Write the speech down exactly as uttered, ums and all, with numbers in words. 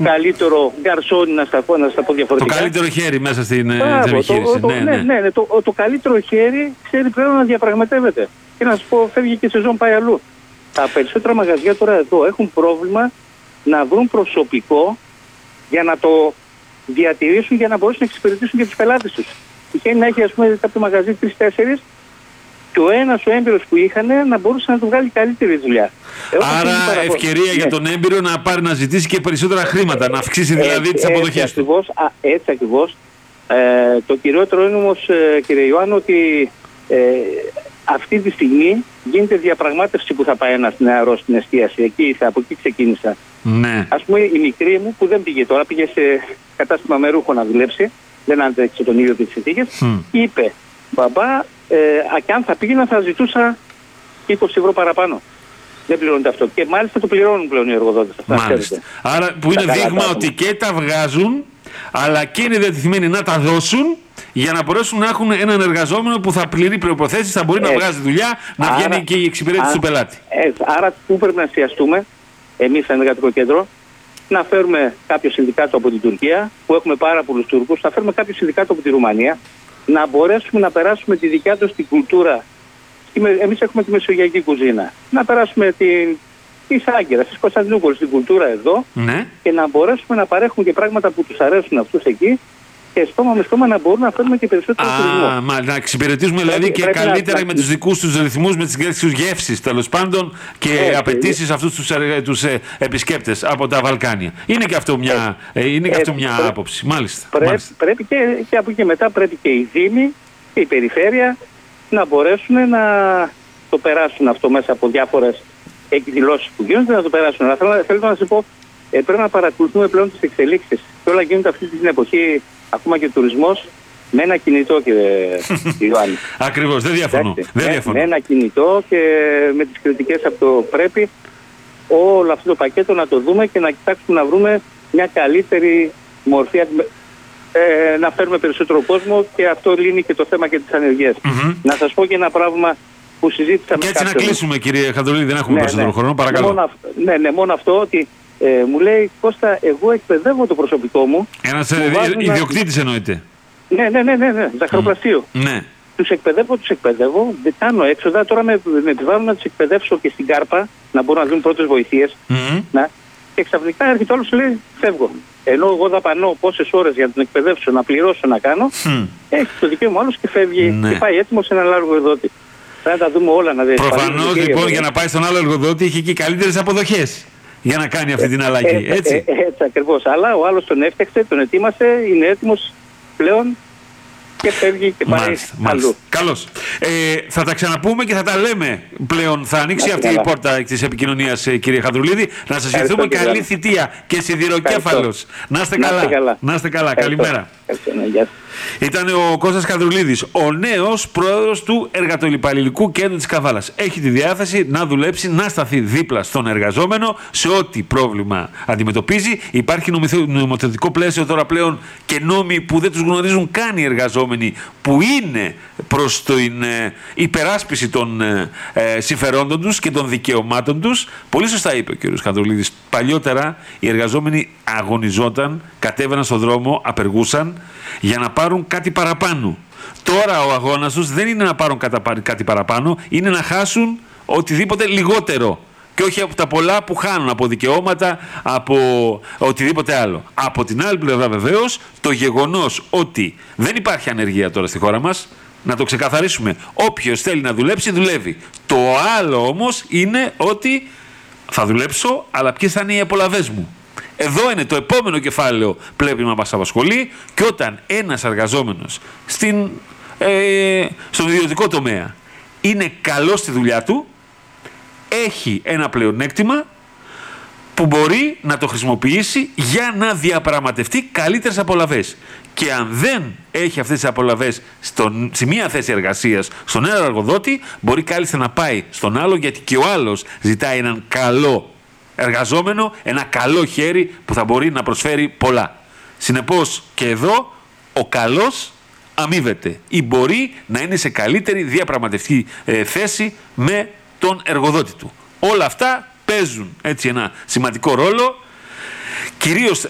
καλύτερο γκαρσόνι, να στα πω, να στα πω διαφορετικά. Το καλύτερο χέρι μέσα στην Μπράβο, επιχείρηση. το, το, ναι, ναι, ναι. ναι, ναι, το, το καλύτερο χέρι ξέρει πλέον να διαπραγματεύεται. Και να σου πω, φεύγει και η σεζόν, πάει αλλού. Τα περισσότερα μαγαζιά τώρα εδώ έχουν πρόβλημα να βρουν προσωπικό για να το διατηρήσουν, για να μπορέσουν να εξυπηρετήσουν και τους πελάτες τους. Τυχαίνει να έχει, ας πούμε, κάποιο μαγαζί τρεις-τέσσερις και ο ένας ο έμπειρος που είχαν να μπορούσε να του βγάλει καλύτερη δουλειά. Εγώ Άρα ευκαιρία ναι. για τον έμπειρο να πάρει να ζητήσει και περισσότερα χρήματα, να αυξήσει δηλαδή ε, τις αποδοχές του. Ακριβώς, α, έτσι ακριβώς. Ε, το κυριότερο είναι όμως, ε, κύριε Ιωάννου, ότι ε, αυτή τη στιγμή γίνεται διαπραγμάτευση που θα πάει ένας νεαρός στην εστίαση. Εκεί, από εκεί ξεκίνησα. Ναι. Ας πούμε η μικρή μου που δεν πήγε τώρα, πήγε σε κατάστημα μερούχο να δουλέψει, δεν άντεξε τον ίδιο τις συνθήκες, mm. είπε, μπαμπά, ε, και αν θα πήγαινα θα ζητούσα είκοσι ευρώ παραπάνω. Δεν πληρώνεται αυτό. Και μάλιστα το πληρώνουν πλέον οι εργοδότες. Μάλιστα. Άρα που είναι δείγμα ότι και τα βγάζουν, αλλά και είναι διατεθειμένοι να τα δώσουν για να μπορέσουν να έχουν έναν εργαζόμενο που θα πληρεί προϋποθέσεις, θα μπορεί έτσι να βγάζει δουλειά, να άρα, βγαίνει και η εξυπηρέτηση άρα, του πελάτη. Έτσι, άρα πού πρέπει να εστιαστούμε εμείς σαν εργατικό κέντρο? Να φέρουμε κάποιο συνδικάτο από την Τουρκία, που έχουμε πάρα πολλούς Τούρκους, να φέρουμε κάποιο συνδικάτο από τη Ρουμανία, να μπορέσουμε να περάσουμε τη δικιά τους την κουλτούρα. Εμείς έχουμε τη μεσογειακή κουζίνα. Να περάσουμε την της Άγκυρας, της Κωνσταντινούπολης, την κουλτούρα εδώ, ναι, και να μπορέσουμε να παρέχουμε και πράγματα που τους αρέσουν αυτούς εκεί και στόμα με στόμα να μπορούμε να φέρουμε και περισσότερο τουρισμό. Μα να εξυπηρετήσουμε δηλαδή πρέπει, και πρέπει καλύτερα να... με τους δικούς τους ρυθμούς, με τις δικές τους γεύσεις τέλος πάντων και απαιτήσεις αυτούς τους, τους ε, επισκέπτες από τα Βαλκάνια. Είναι και αυτό μια, ε, είναι και αυτό μια πρέπει, άποψη. Μάλιστα. Πρέπει, μάλιστα. πρέπει και, και από εκεί μετά πρέπει και οι Δήμοι και η Περιφέρεια να μπορέσουν να το περάσουν αυτό μέσα από διάφορες εκδηλώσεις που γίνονται, να το περάσουν. Αλλά θέλω, θέλω να σας πω, ε, πρέπει να παρακολουθούμε πλέον τις εξελίξεις. Και όλα γίνονται αυτή την εποχή, ακόμα και ο τουρισμός, με ένα κινητό, κύριε Ιωάννη. Ακριβώς, δεν διαφωνώ. δεν με, διαφωνώ. με ένα κινητό και με τις κριτικές από το πρέπει όλο αυτό το πακέτο να το δούμε και να κοιτάξουμε να βρούμε μια καλύτερη μορφή, ε, να φέρουμε περισσότερο κόσμο και αυτό λύνει και το θέμα και της ανεργίας. Mm-hmm. Να σας πω και ένα πράγμα που συζήτησα και με έτσι κάποιον. Να κλείσουμε, κύριε Χαντρουλίδη, δεν έχουμε ναι, περισσότερο ναι. χρόνο, παρακαλώ. Μόνο, ναι, ναι, μόνο αυτό ότι ε, μου λέει, Κώστα, εγώ εκπαιδεύω το προσωπικό μου. Ένας ιδιοκτήτης να... εννοείται. Ναι, ναι, ναι, ναι, ναι, ζαχαροπλαστείο. Mm. Ναι. Τους εκπαιδεύω, τους εκπαιδεύω, δεν κάνω έξοδα, τώρα με, με επιβάλλουν να τους εκπαιδεύσω και στην Κάρπα, να μπορούν να δουν πρώτες βοηθείες. Mm-hmm. Να, και ξαφνικά έρχεται όλος και λέει, φεύγω. Ενώ εγώ δαπανώ πόσες ώρες για να τον εκπαιδεύσω, να πληρώσω, να κάνω, mm. έχει το δικαίωμα όλος και φεύγει ναι. και πάει έτοιμο σε έναν άλλο εργοδότη. Θα τα δούμε όλα να δει. Προφανώς λοιπόν για να πάει στον άλλο εργοδότη είχε και καλύτερες αποδοχές για να κάνει αυτή την αλλαγή. Ε, έτσι. Ε, ε, έτσι ακριβώς. Αλλά ο άλλος τον έφτιαξε, τον ετοίμασε, είναι έτοιμος πλέον και φεύγει και πάει μάλιστα, αλλού. Μάλιστα. Καλώς. Ε, θα τα ξαναπούμε και θα τα λέμε πλέον. Θα ανοίξει να αυτή καλά. η πόρτα της επικοινωνίας, κύριε Χαντρουλίδη. Να σας ευχηθούμε καλή θητεία και σιδηροκέφαλος. Να είστε καλά. καλά. Να είστε καλά. Καλημέρα. Ήταν ο Κώστας Χαντρουλίδης, ο νέος πρόεδρος του Εργατοϊπαλληλικού Κέντρου της Καβάλας. Έχει τη διάθεση να δουλέψει, να σταθεί δίπλα στον εργαζόμενο σε ό,τι πρόβλημα αντιμετωπίζει. Υπάρχει νομοθετικό πλαίσιο τώρα πλέον και νόμοι που δεν τους γνωρίζουν καν οι εργαζόμενοι, που είναι προς την ε, υπεράσπιση των ε, ε, συμφερόντων τους και των δικαιωμάτων τους. Πολύ σωστά είπε ο κ. Χαντρουλίδης. Παλιότερα οι εργαζόμενοι αγωνιζόταν, κατέβαιναν στον δρόμο, απεργούσαν για να πάρουν κάτι παραπάνω. Τώρα ο αγώνας τους δεν είναι να πάρουν κάτι παραπάνω, είναι να χάσουν οτιδήποτε λιγότερο. Και όχι από τα πολλά που χάνουν, από δικαιώματα, από οτιδήποτε άλλο. Από την άλλη πλευρά βεβαίως, το γεγονός ότι δεν υπάρχει ανεργία τώρα στη χώρα μας, να το ξεκαθαρίσουμε. Όποιος θέλει να δουλέψει, δουλεύει. Το άλλο όμως είναι ότι θα δουλέψω, αλλά ποιες θα είναι οι απολαβές μου. Εδώ είναι το επόμενο κεφάλαιο πρέπει να μας απασχολεί, και όταν ένας εργαζόμενος στην, ε, στον ιδιωτικό τομέα είναι καλός στη δουλειά του, έχει ένα πλεονέκτημα που μπορεί να το χρησιμοποιήσει για να διαπραγματευτεί καλύτερες απολαβές. Και αν δεν έχει αυτές τις απολαβές στον, σε μία θέση εργασίας στον ένα εργοδότη, μπορεί κάλλιστα να πάει στον άλλο, γιατί και ο άλλος ζητάει έναν καλό εργαζόμενο, ένα καλό χέρι που θα μπορεί να προσφέρει πολλά. Συνεπώς και εδώ ο καλός αμείβεται ή μπορεί να είναι σε καλύτερη διαπραγματευτική ε, θέση με τον εργοδότη του. Όλα αυτά παίζουν έτσι ένα σημαντικό ρόλο. Κυρίως